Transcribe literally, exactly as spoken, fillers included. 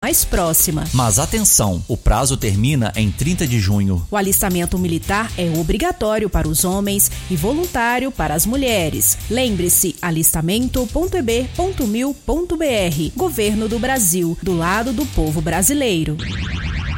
mais próxima. Mas atenção, o prazo termina em trinta de junho. O alistamento militar é obrigatório para os homens e voluntário para as mulheres. Lembre-se, alistamento ponto e b ponto mil ponto b r. Governo do Brasil, do lado do povo brasileiro.